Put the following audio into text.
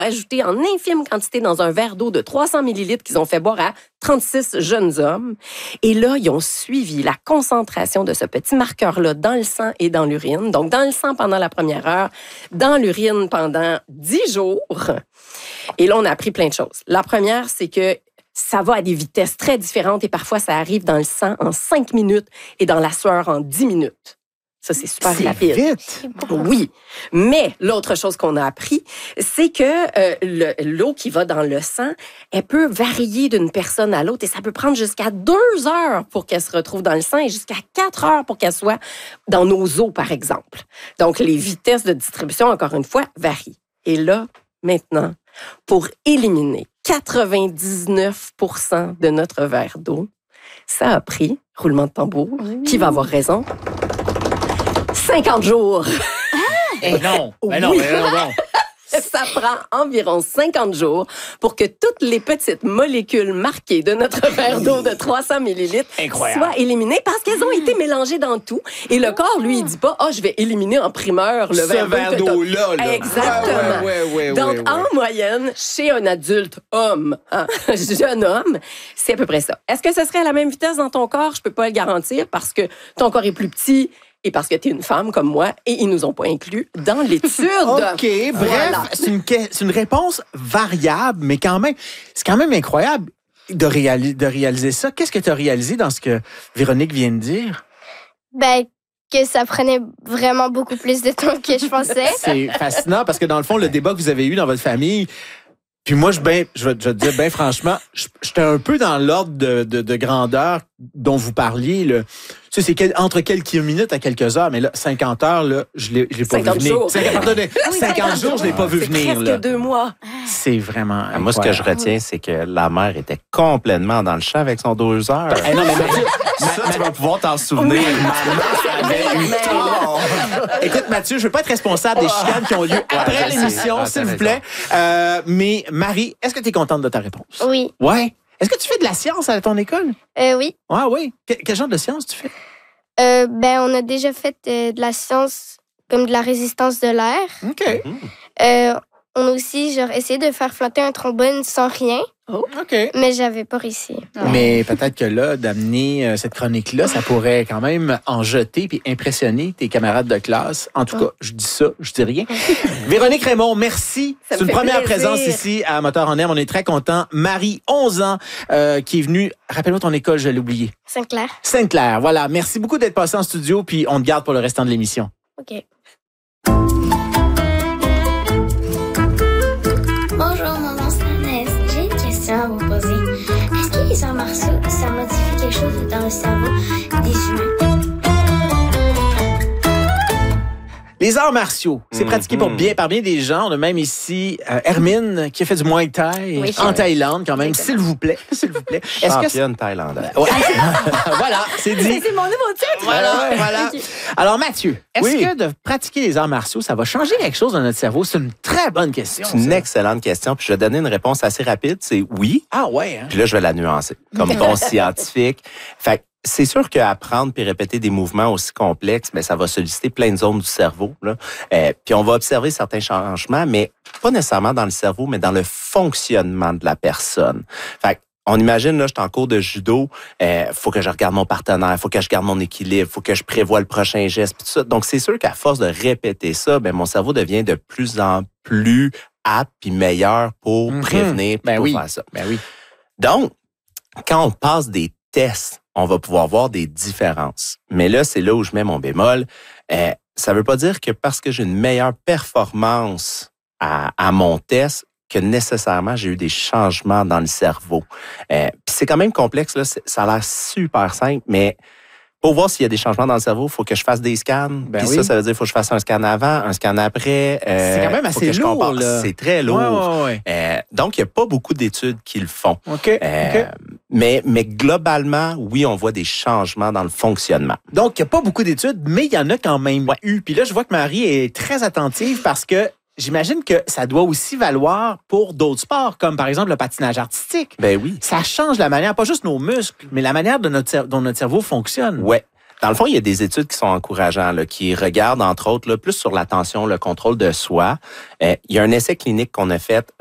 ajouté en infime quantité dans un verre d'eau de 300 millilitres qu'ils ont fait boire à 36 jeunes hommes. Et là, ils ont suivi la concentration de ce petit marqueur-là dans le sang et dans l'urine. Donc, dans le sang pendant la première heure, dans l'urine pendant 10 jours. Et là, on a appris plein de choses. La première, c'est que ça va à des vitesses très différentes et parfois, ça arrive dans le sang en 5 minutes et dans la sueur en 10 minutes. Ça, c'est super rapide. Vite. Oui. Mais l'autre chose qu'on a appris, c'est que l'eau qui va dans le sang, elle peut varier d'une personne à l'autre et ça peut prendre jusqu'à 2 heures pour qu'elle se retrouve dans le sang et jusqu'à 4 heures pour qu'elle soit dans nos os, par exemple. Donc, les vitesses de distribution, encore une fois, varient. Et là, maintenant, pour éliminer 99% de notre verre d'eau, ça a pris, roulement de tambour, qui va avoir raison? 50 jours. Eh non, mais non, Oui. mais non. Ça prend environ 50 jours pour que toutes les petites molécules marquées de notre verre d'eau de 300 millilitres Incroyable. soient éliminées parce qu'elles ont été mélangées dans tout. Et le corps, lui, il dit pas, je vais éliminer en primeur le verre d'eau-là. Là. Exactement. Ouais, Donc, en moyenne, chez un adulte homme, jeune homme, c'est à peu près ça. Est-ce que ce serait à la même vitesse dans ton corps? Je peux pas le garantir parce que ton corps est plus petit et parce que tu es une femme comme moi et ils nous ont pas inclus dans l'étude. OK, bref, Voilà. c'est une réponse variable, mais c'est quand même incroyable de réaliser ça. Qu'est-ce que tu as réalisé dans ce que Véronique vient de dire? Ben, que ça prenait vraiment beaucoup plus de temps que je pensais. C'est fascinant parce que dans le fond, le débat que vous avez eu dans votre famille, puis moi, je vais te dire bien franchement, j'étais un peu dans l'ordre de grandeur dont vous parliez. Là. Tu sais, c'est entre quelques minutes à quelques heures, mais là, 50 heures, là, je l'ai pas vu 50 venir. jours. 50 jours, je l'ai pas vu venir. Presque Là. 2 mois. C'est vraiment Moi, ce que je retiens, c'est que la mère était complètement dans le champ avec son 2 heures. Eh non, mais Mathieu, Ça, tu vas pouvoir t'en souvenir. écoute, Mathieu, je veux pas être responsable des chicanes qui ont lieu après je sais. l'émission, Ah, s'il t'as vous plaît. Mais Marie, est-ce que tu es contente de ta réponse? Oui. Ouais. Est-ce que tu fais de la science à ton école? Oui. Ah oui. Quel genre de science tu fais? Ben, on a déjà fait de la science comme de la résistance de l'air. OK. On a aussi essayé de faire flotter un trombone sans rien, OK. mais j'avais pas réussi. Mais peut-être que là, d'amener cette chronique-là, ça pourrait quand même en jeter puis impressionner tes camarades de classe. En tout cas, je dis ça, je dis rien. Véronique Raymond, merci. Ça me C'est une fait première plaisir. présence ici à Moteur en Herbe. On est très contents. Marie, 11 ans, qui est venue. Rappelle-moi ton école, je l'ai oublié. Saint-Clair. Sainte-Claire, voilà. Merci beaucoup d'être passé en studio, puis on te garde pour le restant de l'émission. OK. Bonjour, mon nom c'est Anaïs. J'ai une question à vous poser. Est-ce que les arts martiaux, ça modifie quelque chose dans le cerveau des humains? Les arts martiaux, c'est pratiqué par bien des gens. On a même ici Hermine qui a fait du Muay Thai Oui. en Thaïlande quand même. S'il vous plaît, s'il vous plaît. Est-ce que Championne thaïlandaise. Ouais. Voilà, c'est dit. C'est mon nouveau titre. Voilà. OK. Alors Mathieu, est-ce Oui. que de pratiquer les arts martiaux, ça va changer quelque chose dans notre cerveau? C'est une très bonne question. C'est une ça. excellente question. Puis je vais donner une réponse assez rapide. C'est oui. Ah ouais, hein? Puis là, je vais la nuancer. Comme bon scientifique. Fait que c'est sûr qu'apprendre puis répéter des mouvements aussi complexes, mais ça va solliciter plein de zones du cerveau. Là. Puis on va observer certains changements, mais pas nécessairement dans le cerveau, mais dans le fonctionnement de la personne. Fait que on imagine, là, je suis en cours de judo, faut que je regarde mon partenaire, faut que je garde mon équilibre, faut que je prévoie le prochain geste, puis tout ça. Donc, c'est sûr qu'à force de répéter ça, ben mon cerveau devient de plus en plus apte puis meilleur pour prévenir puis pour faire ça. Ben oui. Donc, quand on passe des tests, on va pouvoir voir des différences. Mais là, c'est là où je mets mon bémol. Ça veut pas dire que parce que j'ai une meilleure performance à mon test, que nécessairement j'ai eu des changements dans le cerveau. Puis c'est quand même complexe, là. Ça a l'air super simple, mais pour voir s'il y a des changements dans le cerveau, il faut que je fasse des scans. Ben Puis oui. ça veut dire qu'il faut que je fasse un scan avant, un scan après. C'est quand même faut assez que je lourd, compare. là. C'est très lourd. Ouais. Donc, il n'y a pas beaucoup d'études qui le font. OK. Mais globalement, oui, on voit des changements dans le fonctionnement. Donc, il n'y a pas beaucoup d'études, mais il y en a quand même eu. Puis là, je vois que Marie est très attentive parce que j'imagine que ça doit aussi valoir pour d'autres sports, comme par exemple le patinage artistique. Ben oui. Ça change la manière, pas juste nos muscles, mais la manière dont notre cerveau fonctionne. Ouais. Dans le fond, il y a des études qui sont encourageantes, là, qui regardent, entre autres, là, plus sur l'attention, le contrôle de soi. Il y a un essai clinique qu'on a fait